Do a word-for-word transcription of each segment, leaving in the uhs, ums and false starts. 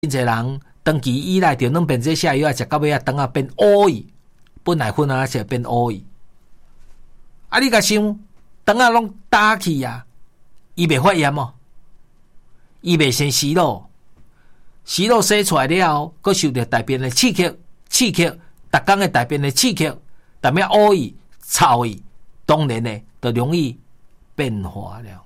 真侪人长期依赖着软便这下药啊，食到尾啊，肠啊变乌去，本来粉啊是变乌去。啊，你甲想，肠啊拢打去啊，伊袂发炎哦，伊袂生息肉，息肉生出来了后，佮受到大便的刺激，刺激，逐工的大便的刺激，淡咩乌去、臭去，当然呢，就容易变化了。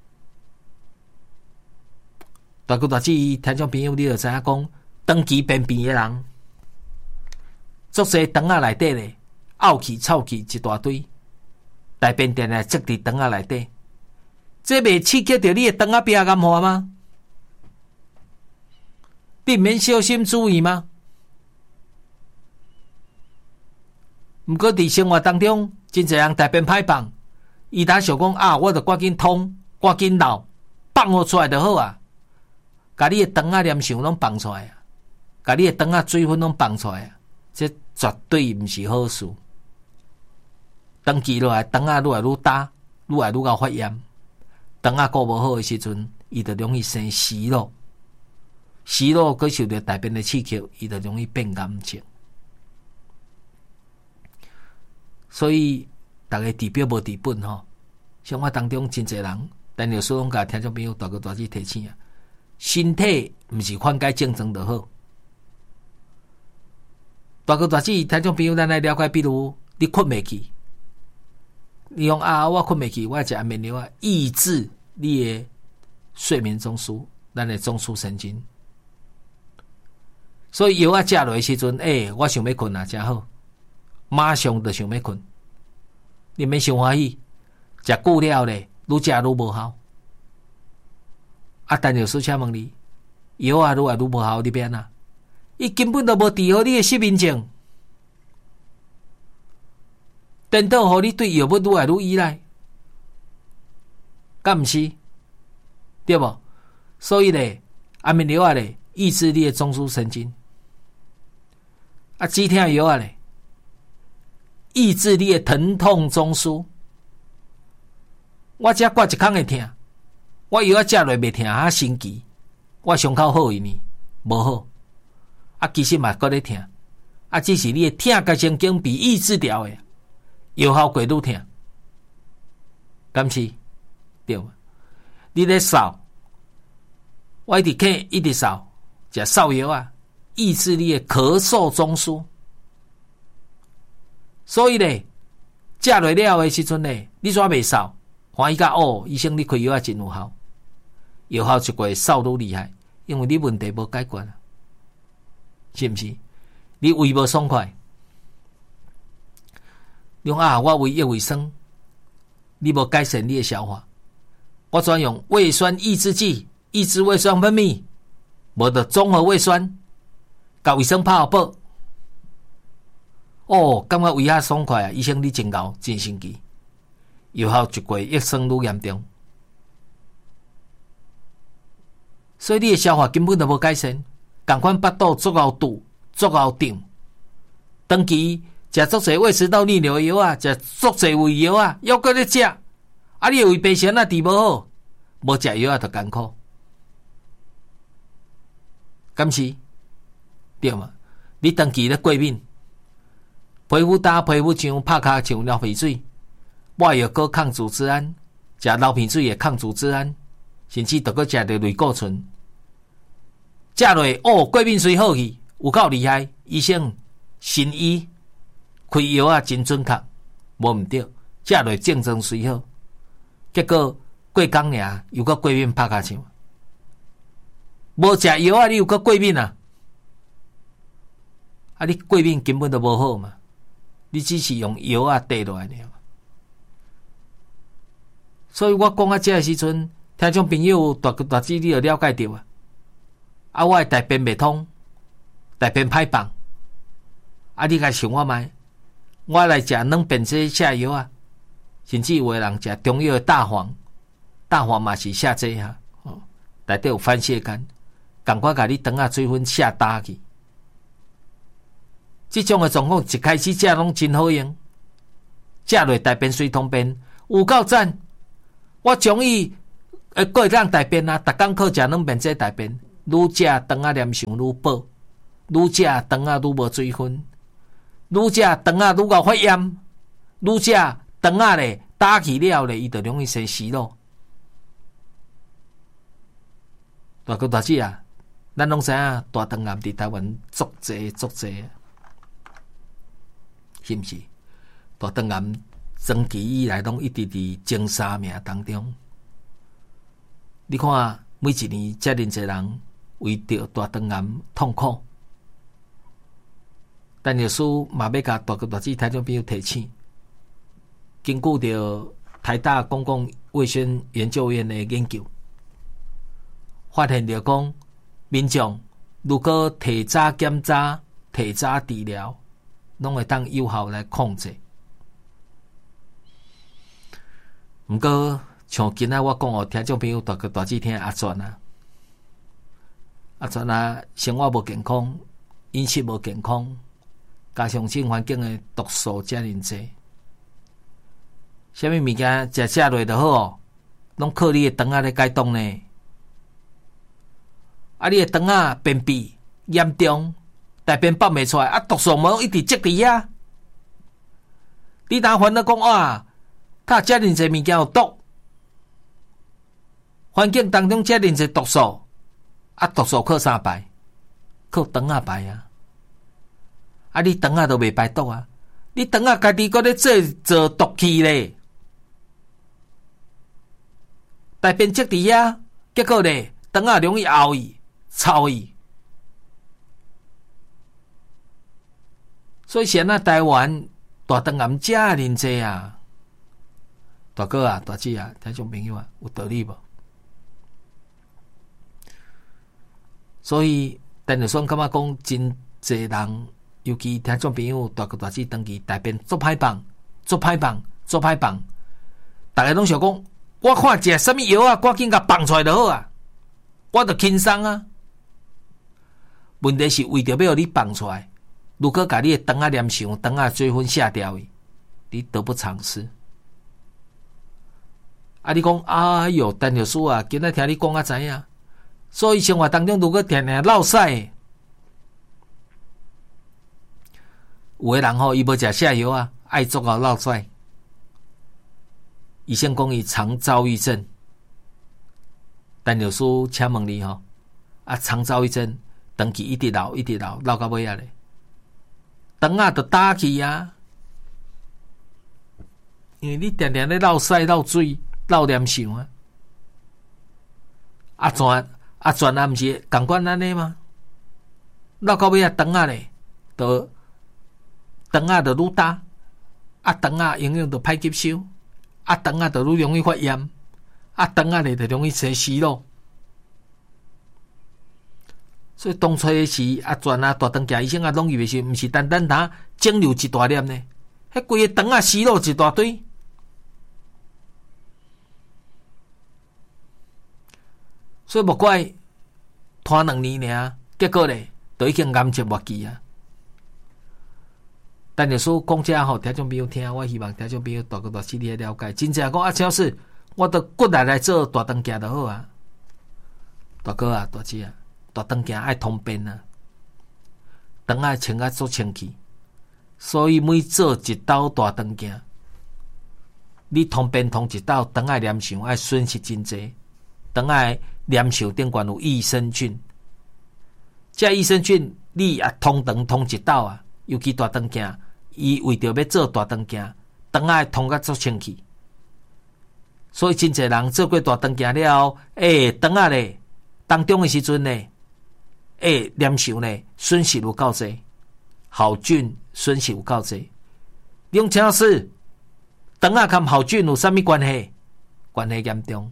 大哥大姐，听众朋友，你就知影讲，长期便秘的人，足侪肠仔内底咧，漚气、臭气一大堆，大便定来积伫肠仔内底，这袂刺激到你的肠仔壁癌化吗？你免小心注意吗？毋过伫生活当中，真侪人大便歹放，伊当想讲啊，我着赶紧通，赶紧流，放互出来就好啊。甲你的肠仔黏想拢放出来啊，甲你的肠仔水分拢放出来啊，这绝对毋是好事。长期落来，肠仔愈来愈大，愈来愈到发炎，肠仔顾无好的时阵，伊就容易生息肉，息肉佮受到大便的刺激，伊就容易变癌症。所以，大家治标无治本吼，生活当中真侪人，但有时拢甲听众朋友大哥大姐提醒啊。身体毋是缓解症状就好。大哥大姐，听众朋友，咱来了解，比如你困袂去，你讲啊，我困袂去，我食安眠药啊，抑制你的睡眠中枢，咱的中枢神经。所以药啊食落的时阵，诶、欸，我想要困啊，真好，马上就想要困。你免想欢喜，食久了咧，愈食愈无效。啊！但有事请问你，药啊，愈来愈无效，你变啊？伊根本都无治好你的失眠症，颠倒互你对药物愈来愈依赖，敢毋是？对无？所以咧，安眠药啊咧，抑制你的中枢神经；啊，止痛药啊咧，抑制你的疼痛中枢。我只挂一空会痛。我药啊食落袂痛，啊神奇！我伤口好伊呢，无好。啊，其实嘛搁咧痛，啊，只是你的痛甲神经被抑制掉的，药效过愈痛，敢是？对嘛？你咧扫，我一直咳，一直扫，食扫药啊，抑制你的咳嗽中枢。所以咧，食落了的时阵咧，你怎袂扫？欢喜甲哦，医生你开药啊真有效。药效一过扫愈厉害，因为你问题无解决啊，是毋是？你胃无爽快，你讲啊，我胃液胃酸，你无改善你的消化，我专用胃酸抑制剂，抑制胃酸分泌，无得综合胃酸，甲胃酸拍互饱。哦，感觉胃遐爽快啊！医生你真牛，真神奇，药效一过，液酸愈严重。所以你的消化根本就无改善，同款腹肚足够堵、足够胀，长期食足侪胃食道逆流药啊，食足侪胃药啊，又搁咧食，啊你的胃病神啊治无好，无食药啊就艰苦，敢是？对嘛？你长期咧过敏，皮肤干、皮肤痒、拍骹像流鼻水，我药搁抗组织胺，食流鼻水的抗组织胺。甚至都搁食着类固醇，食落哦，过敏虽好去，有够厉害。医生神医开药啊，真准确，无毋对。食落症状虽好，结果过工尔又搁过敏拍骹枪。无食药啊，你又搁过敏啊？啊，你过敏根本都无好嘛，你只是用药啊缀落来尔。所以我讲啊，这个时阵。听众朋友，大哥大姐，你就了解到啊！啊，我的大便袂通，大便歹放，啊，你甲想我卖，我来食软便剂下药啊，甚至有的人食中药的大黄，大黄嘛是下剂哈，哦，内底有番泻苷，赶快甲你肠仔水分下大去。这种的状况一开始食拢真好用，食落大便水通便，有够赞！我终于。诶，过会当大便啊！逐工靠食软便剂大便， 愈食肠仔黏上愈饱，愈食肠仔愈无水分，愈食肠仔愈够发炎，愈食肠仔咧打起了咧，伊就容易生息咯。大哥大姐啊，咱拢知影大肠癌伫台湾足济足济，是毋是？大肠癌长期以来拢一直伫前三名当中。你看，每一年遮尔侪人为着大肠癌痛苦，但律师嘛要甲大哥大姐听众朋友提醒，根据着台大公共卫生研究院的研究，发现着讲，民众如果提早检查、提早治疗，拢会当有效来控制。毋过，像今仔我讲互听众朋友大哥大姐听阿全啊，阿全啊，生活无健康，饮食无健康，加上新环境的毒素遮尔济，啥物物件食食落就好哦，拢靠你的肠仔咧解冻呢。啊，你的肠仔便秘严重，大便放袂出来，啊，毒素无一直积伫遐。你若烦恼讲啊，他遮尔济物件有毒，环境当中遮尔济毒素，啊，毒素靠啥排？靠肠仔排啊！啊，你肠仔都袂排毒啊！你肠仔家己搁咧做做毒气咧，大便积伫遐，结果咧肠仔容易熬伊。臭伊，所以现在台湾大肠癌遮尔济啊，大哥啊、大姐啊、听众朋友啊，有道理无？所以，但就算感觉讲真济人，尤其听众朋友大哥大姐登记大便做歹放、做歹放、做歹放，大家拢想讲，我看食什么药啊，赶紧甲放出来就好啊，我就轻松啊。问题是为着要互你放出来，如果把你的肠仔黏上，肠仔水分下掉伊，你得不偿失。啊，你讲哎哟，陈律师啊，今仔听你讲啊知影，所以生活当中如果天天落屎，有的人吼伊无食泻药啊，爱做到落屎，医生讲伊肠躁郁症。陈律师请问你吼，啊，肠躁郁症。长期一直流，一直流，流到尾啊咧，肠仔就打去啊！因为你定定咧漏屎、漏水、漏黏上啊！啊全啊全啊，毋是共款安尼吗？流到尾啊，肠仔咧，就肠仔就愈大，啊肠仔营养就歹吸收，啊肠仔就愈容易发炎，啊肠仔咧就容易生息咯。所以当初是阿全啊大肠镜医生啊，拢以为是毋是单单他肿瘤一大粒呢？迄规个肠啊息肉一大堆。所以莫怪拖两年尔，结果咧都已经癌症末期啊。但是说讲遮吼，听众朋友听，我希望听众朋友大个大细你了解。真正讲啊，超市我都骨力来做大肠镜就好啊。大哥啊，大姐啊。大肠镜爱通便啊，肠爱清啊做清气，所以每做一道大肠镜，你通便通一道，肠爱黏上爱损失真济，肠爱黏上顶悬有益生菌，这益生菌你也通肠通一道啊，尤其大肠镜，伊为着要做大肠镜，肠爱通啊做清气，所以真济人做过大肠镜了后，诶，肠仔咧当中的时阵呢。诶，黏上呢，损失有够济，好菌损失有够济。你用超市，肠仔跟好菌有啥物关系？关系严重，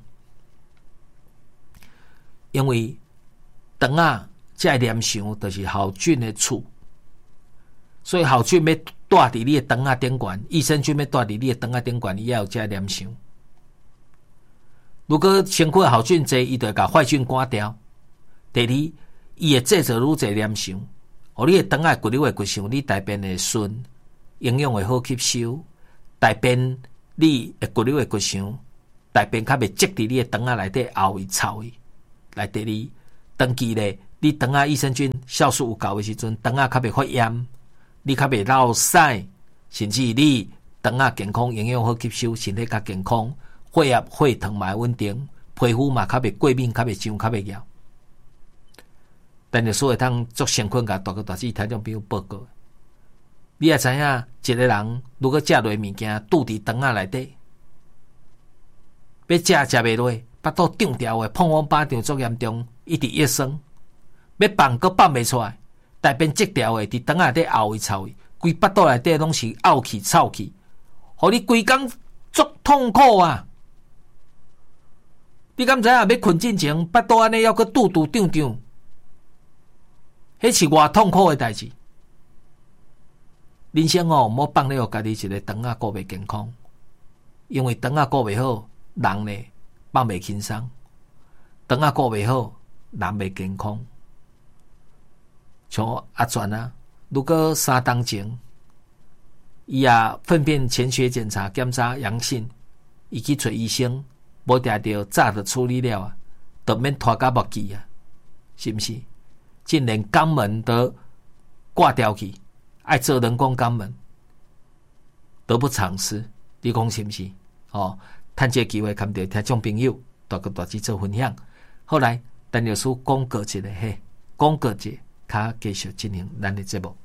因为肠仔这黏上就是好菌的厝，所以好菌要住伫你的肠仔顶悬，益生菌要住伫你的肠仔顶悬，伊也有这黏上。如果身躯的好菌济，伊就会甲坏菌赶掉。第二，伊会制造愈侪黏上，互你的肠仔骨溜会骨上，你大便会顺，营养会好吸收，大便你会骨溜会骨上，大便较袂积伫你的肠仔内底熬伊臭伊。来第二， 长期咧，你肠仔益生菌酵素有够的时阵，肠仔较袂发炎，你较袂落屎，甚至你肠仔健康，营养好吸收，身体较健康，血压、血糖嘛稳定，皮肤嘛较袂过敏，较袂痒，较袂痒。但是所以当做成困甲大哥大姐听众朋友报告，你也知影，一个人如果食落物件，肚伫肠仔内底，要食食袂落，腹肚胀掉的，碰风巴掌足严重，一直噎酸，要放阁放袂出来，大便积掉的，伫肠仔内底拗一臭，规腹肚内底拢是漚气、臭气，互你规工足痛苦啊！你敢知影？要困进前，腹肚安尼还阁肚肚胀胀，迄是偌痛苦的代志。人生哦，莫放咧，互家己一个肠仔顾袂健康，因为肠仔顾袂好，人咧放袂轻松；肠仔顾袂好，人袂健康。像阿全啊，如果三当前，伊也粪便潜血检查检查阳性，伊去找医生，无定着早就处理了啊，就免拖到末期啊，是毋是？竟连肛门都挂掉去。爱做人工肛门，得不偿失，你讲是毋是？哦，趁这个机会，跟着听众朋友大个大姐做分享。后来，陈律师讲过一个嘿，讲过一个，较继续进行咱的节目。